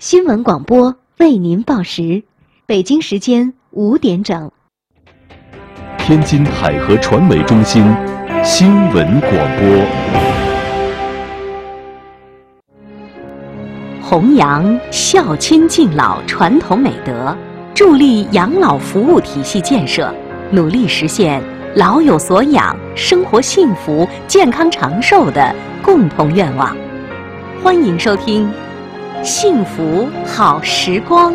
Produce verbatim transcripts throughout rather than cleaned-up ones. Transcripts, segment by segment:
新闻广播为您报时，北京时间五点整。 天津海河传媒中心新闻广播。 弘扬孝亲敬老传统美德，助力养老服务体系建设，努力实现老有所养、生活幸福、健康长寿的共同愿望。欢迎收听《幸福好时光》。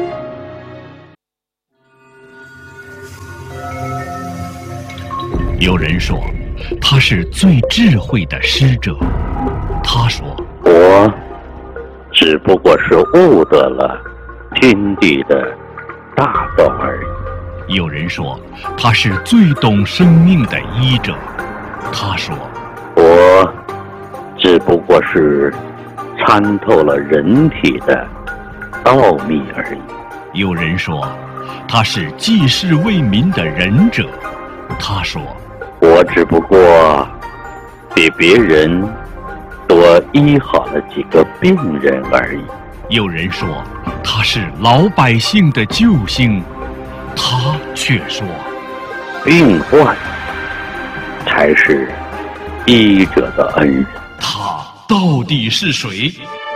有人说，他是最智慧的师者。他说， 我只不过是悟得了天地的大道而已。 有人说，他是最懂生命的医者。他说， 我只不过是参透了人体的奥秘而已。 有人说，他是济世为民的仁者。他说， 我只不过比别人多医好了几个病人而已。 有人说，他是老百姓的救星。他却说， 病患才是医者的恩人。 他到底是谁？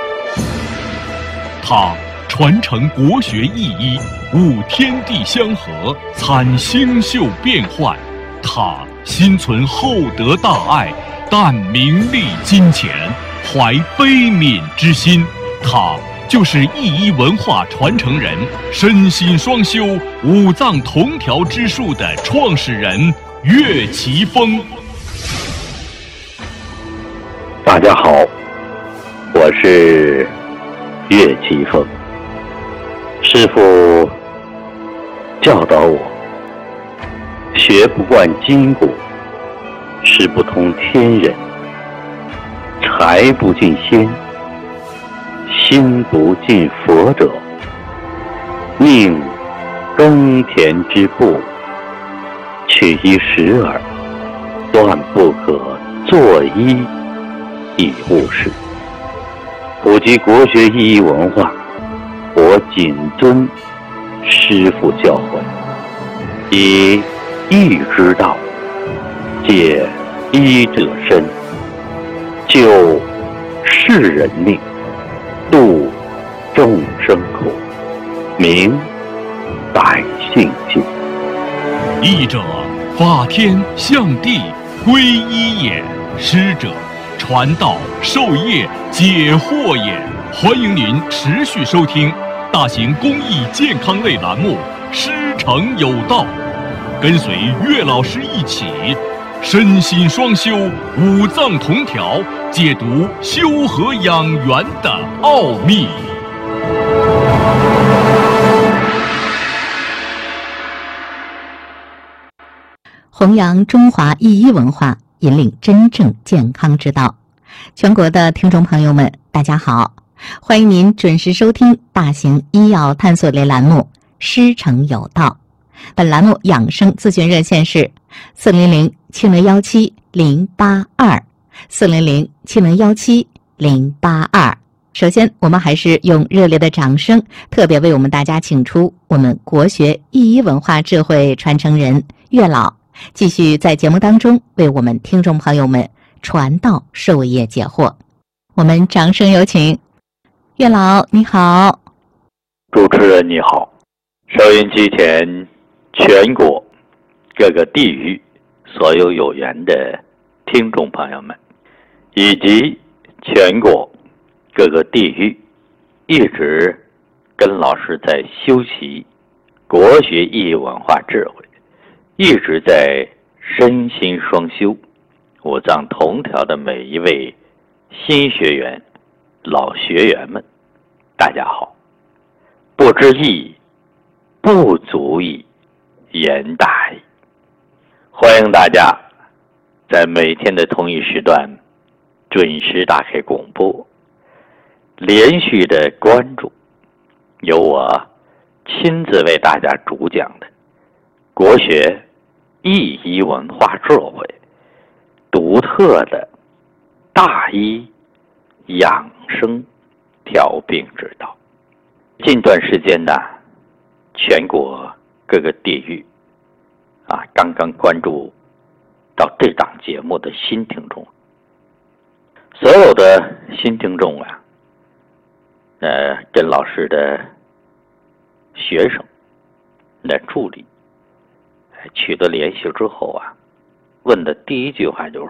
他传承国学意医，悟天地相合，参星宿变幻。他心存厚德大爱，淡名利金钱，怀悲悯之心。他就是意医文化传承人，身心双修、五脏同调之术的创始人岳奇峰。 大家好，我是岳奇峰。师父教导我，学不惯筋骨，识不通天人，财不进仙，心不进佛者，宁耕田之步，取一时耳，断不可作医以务事。普及国学意义文化，我谨遵师父教诲，以医之道借医者身，救世人命，度众生苦，明百姓心。 医者，法天象地，归一也；师者，传道授业解惑也。欢迎您持续收听大型公益健康类栏目《师承有道》，跟随岳老师一起身心双修、五脏同调，解读修和养元的奥秘。 弘扬中华医医文化，引领真正健康之道。全国的听众朋友们，大家好，欢迎您准时收听大型医药探索类栏目《师承有道》。本栏目养生咨询热线是四零零七零幺七零八二，四零零七零幺七零八二。首先，我们还是用热烈的掌声，特别为我们大家请出我们国学意医文化智慧传承人岳老，继续在节目当中为我们听众朋友们传道授业解惑。我们掌声有请岳老，你好。 主持人你好，收音机前全国各个地域所有有缘的听众朋友们，以及全国各个地域一直跟老师在修习国学意义文化智慧，一直在身心双修、五脏同调的每一位新学员、老学员们，大家好。不知义，不足以言大义。欢迎大家在每天的同一时段准时打开广播，连续的关注由我亲自为大家主讲的国学意医文化智慧独特的大医养生调病之道。 近段时间呢，全国各个地域啊，刚刚关注到这档节目的新听众，所有的新听众啊，呃，跟老师的学生、的助理取得联系之后啊，问的第一句话就是：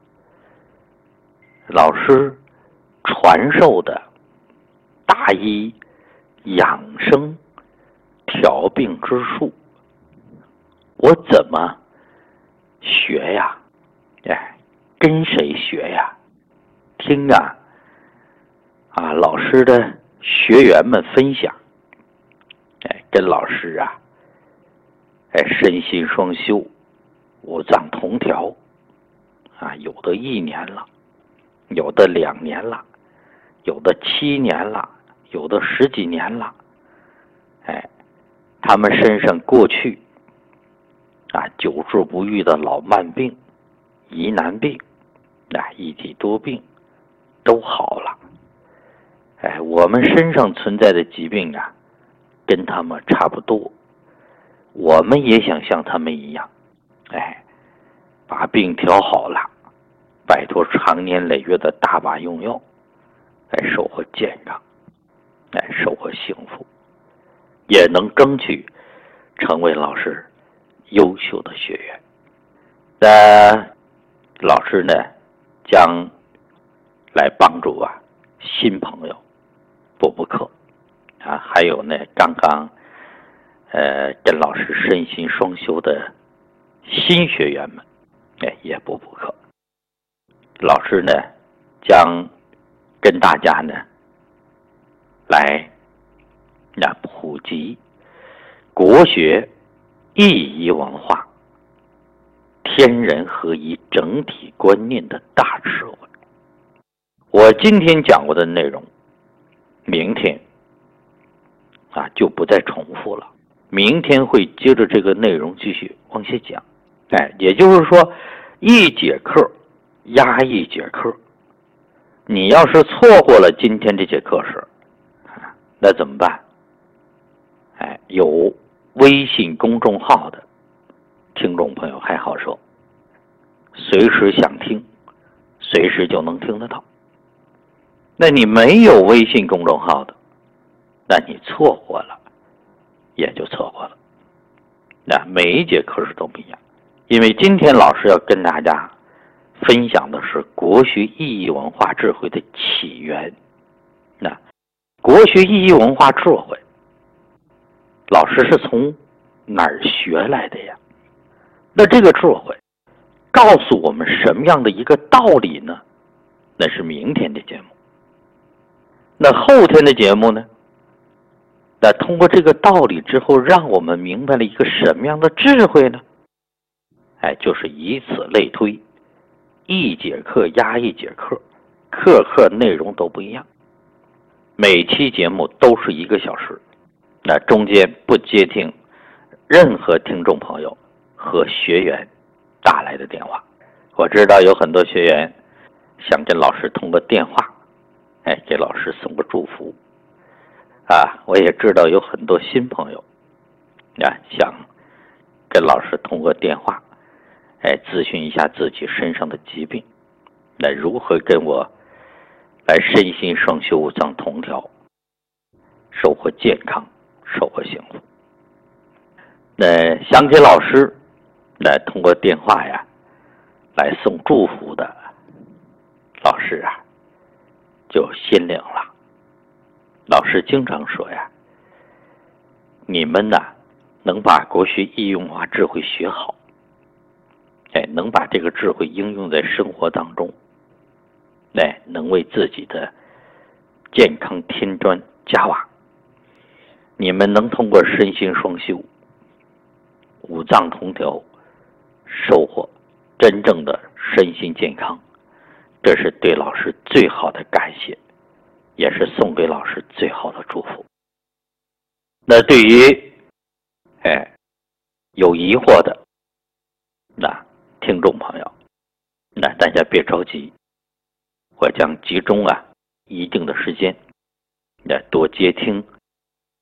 老师传授的大医养生调病之术，我怎么学呀？哎，跟谁学呀？听啊，啊，老师的学员们分享，哎，跟老师啊，哎，身心双修，五脏同调，啊，有的一年了，有的两年了，有的七年了，有的十几年了，哎，他们身上过去啊久治不愈的老慢病、疑难病、啊一体多病都好了。哎，我们身上存在的疾病啊，跟他们差不多，我们也想像他们一样，哎，把病调好了，摆脱长年累月的大把用药，来收获健康，来收获幸福，也能争取成为老师优秀的学员。那老师呢，将来帮助啊新朋友补补课啊，还有呢刚刚呃跟老师身心双修的新学员们，哎也补补课。老师呢将跟大家呢来那普及国学意义文化、天人合一整体观念的大智慧。我今天讲过的内容，明天啊就不再重复了，明天会接着这个内容继续往下讲。哎，也就是说，一节课压一节课，你要是错过了今天这节课时，那怎么办？哎，有微信公众号的听众朋友还好说，随时想听，随时就能听得到。那你没有微信公众号的，那你错过了，也就错过了。那每一节课是都不一样，因为今天老师要跟大家分享的是国学意义文化智慧的起源。那国学意义文化智慧，老师是从哪儿学来的呀？那这个智慧告诉我们什么样的一个道理呢？那是明天的节目。那后天的节目呢？那通过这个道理之后，让我们明白了一个什么样的智慧呢？哎，就是以此类推，一节课压一节课，课课内容都不一样，每期节目都是一个小时，那中间不接听任何听众朋友和学员打来的电话。我知道有很多学员想跟老师通过电话，哎，给老师送个祝福啊。我也知道有很多新朋友啊，想跟老师通过电话，哎，咨询一下自己身上的疾病，那如何跟我来身心双修、五脏同调，收获健康，收获幸福。那想给老师来通过电话呀来送祝福的老师啊，就心领了。老师经常说呀，你们呢能把国学意义文化智慧学好，哎，能把这个智慧应用在生活当中，哎，能为自己的健康添砖加瓦。你们能通过身心双修、五脏同调，收获真正的身心健康，这是对老师最好的感谢，也是送给老师最好的祝福。那对于哎有疑惑的那听众朋友，那大家别着急，我将集中啊一定的时间，那多接听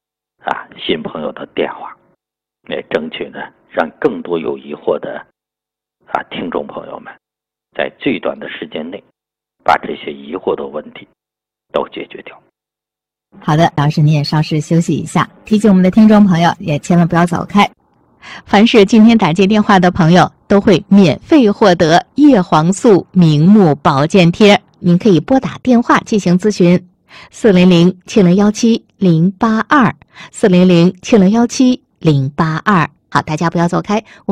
新朋友的电话，来争取呢，让更多有疑惑的啊听众朋友们，在最短的时间内，把这些疑惑的问题都解决掉。 好的，老师您也稍事休息一下，提醒我们的听众朋友也千万不要走开。凡是今天打进电话的朋友，都会免费获得叶黄素明目保健贴，您可以拨打电话进行咨询，四零零七零幺七零八二，四零零七零幺七零八二。好，大家不要走开。